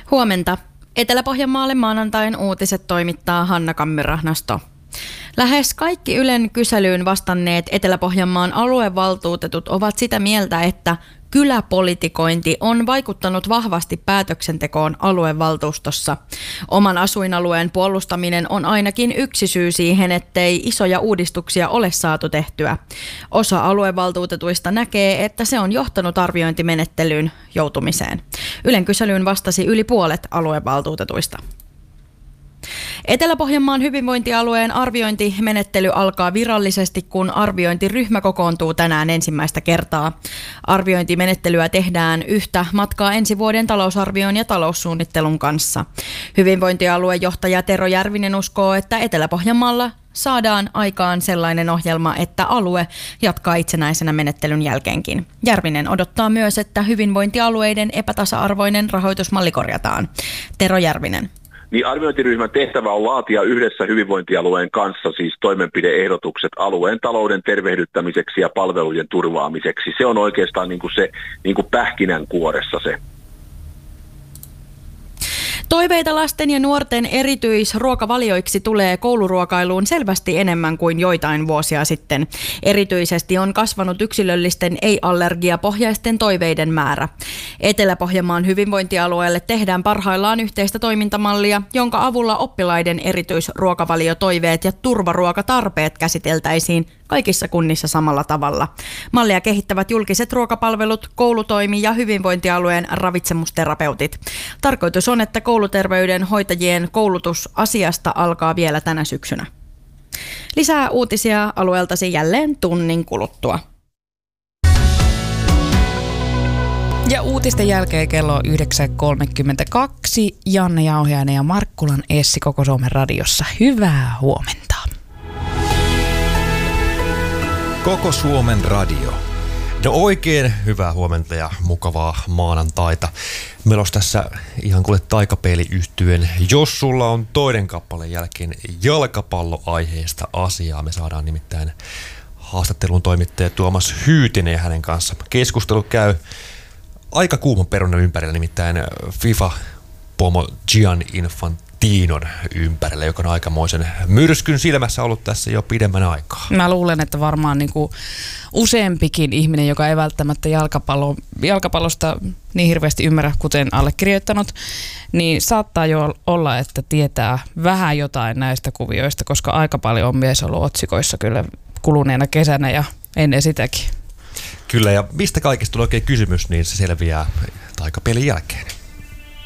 Huomenta. Etelä-Pohjanmaalle maanantain uutiset toimittaa Hanna Kammirahnasto. Lähes kaikki Ylen kyselyyn vastanneet Etelä-Pohjanmaan aluevaltuutetut ovat sitä mieltä, että kyläpolitikointi on vaikuttanut vahvasti päätöksentekoon aluevaltuustossa. Oman asuinalueen puolustaminen on ainakin yksi syy siihen, ettei isoja uudistuksia ole saatu tehtyä. Osa aluevaltuutetuista näkee, että se on johtanut arviointimenettelyyn joutumiseen. Ylen kyselyyn vastasi yli puolet aluevaltuutetuista. Etelä-Pohjanmaan hyvinvointialueen arviointimenettely alkaa virallisesti, kun arviointiryhmä kokoontuu tänään ensimmäistä kertaa. Arviointimenettelyä tehdään yhtä matkaa ensi vuoden talousarvion ja taloussuunnittelun kanssa. Hyvinvointialuejohtaja Tero Järvinen uskoo, että Etelä-Pohjanmaalla saadaan aikaan sellainen ohjelma, että alue jatkaa itsenäisenä menettelyn jälkeenkin. Järvinen odottaa myös, että hyvinvointialueiden epätasa-arvoinen rahoitusmalli korjataan. Tero Järvinen. Niin arviointiryhmän tehtävä on laatia yhdessä hyvinvointialueen kanssa siis toimenpide-ehdotukset alueen talouden tervehdyttämiseksi ja palvelujen turvaamiseksi. Se on oikeastaan se pähkinänkuoressa se. Toiveita lasten ja nuorten erityisruokavalioiksi tulee kouluruokailuun selvästi enemmän kuin joitain vuosia sitten. Erityisesti on kasvanut yksilöllisten ei-allergiapohjaisten toiveiden määrä. Etelä-Pohjanmaan hyvinvointialueelle tehdään parhaillaan yhteistä toimintamallia, jonka avulla oppilaiden erityisruokavaliotoiveet ja turvaruokatarpeet käsiteltäisiin kaikissa kunnissa samalla tavalla. Mallia kehittävät julkiset ruokapalvelut, koulutoimi ja hyvinvointialueen ravitsemusterapeutit. Tarkoitus on, että kouluterveyden hoitajien koulutus asiasta alkaa vielä tänä syksynä. Lisää uutisia alueeltasi jälleen tunnin kuluttua. Ja uutisten jälkeen kello 9.32 Janne Jauhiainen ja Markkulan Essi Koko Suomen radiossa. Hyvää huomenta. Koko Suomen radio. No oikein hyvää huomenta ja mukavaa maanantaita. Meillä olisi tässä ihan kuule taikapeiliyhtyen. Jos sulla on toinen kappaleen jälkeen jalkapalloaiheesta asiaa, me saadaan nimittäin haastattelun toimittaja Tuomas Hyytinen ja hänen kanssa. Keskustelu käy aika kuuman perunan ympärillä, nimittäin FIFA-pomo Gianni Infantinon ympärillä, joka on aikamoisen myrskyn silmässä ollut tässä jo pidemmän aikaa. Mä luulen, että varmaan useampikin ihminen, joka ei välttämättä jalkapallosta niin hirveästi ymmärrä, kuten allekirjoittanut, niin saattaa jo olla, että tietää vähän jotain näistä kuvioista, koska aika paljon on mies ollut otsikoissa kyllä kuluneena kesänä ja ennen sitäkin. Kyllä, ja mistä kaikesta tulee oikein kysymys, niin se selviää taikapelin jälkeen.